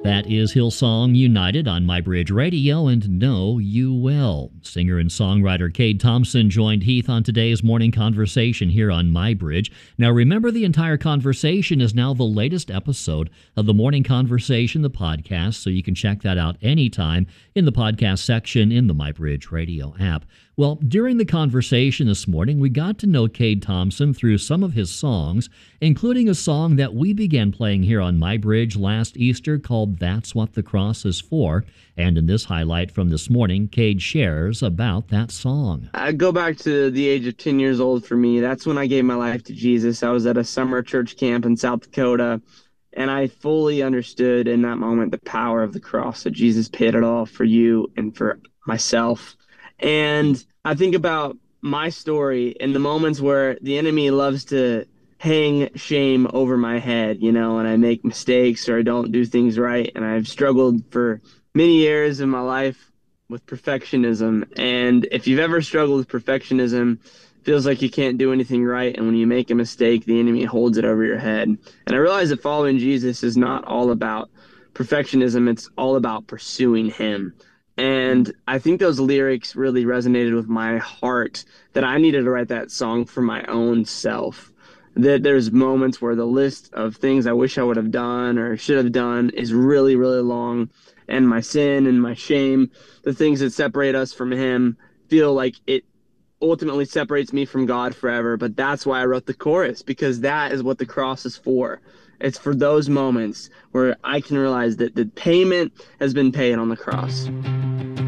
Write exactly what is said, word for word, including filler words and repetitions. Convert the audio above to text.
That is Hillsong United on MyBridge Radio and Know You Well. Singer and songwriter Cade Thompson joined Heath on today's morning conversation here on MyBridge. Now remember, the entire conversation is now the latest episode of the Morning Conversation, the podcast, so you can check that out anytime in the podcast section in the MyBridge Radio app. Well, during the conversation this morning, we got to know Cade Thompson through some of his songs, including a song that we began playing here on MyBridge last Easter called That's What the Cross Is For. And in this highlight from this morning, Cade shares about that song. I go back to the age of ten years old for me. That's when I gave my life to Jesus. I was at a summer church camp in South Dakota, and I fully understood in that moment the power of the cross, that Jesus paid it all for you and for myself. And I think about my story in the moments where the enemy loves to hang shame over my head, you know, and I make mistakes or I don't do things right. And I've struggled for many years in my life with perfectionism. And if you've ever struggled with perfectionism, it feels like you can't do anything right. And when you make a mistake, the enemy holds it over your head. And I realize that following Jesus is not all about perfectionism. It's all about pursuing him. And I think those lyrics really resonated with my heart, that I needed to write that song for my own self. That there's moments where the list of things I wish I would have done or should have done is really, really long. And my sin and my shame, the things that separate us from him, feel like it ultimately separates me from God forever. But that's why I wrote the chorus, because that is what the cross is for. It's for those moments where I can realize that the payment has been paid on the cross.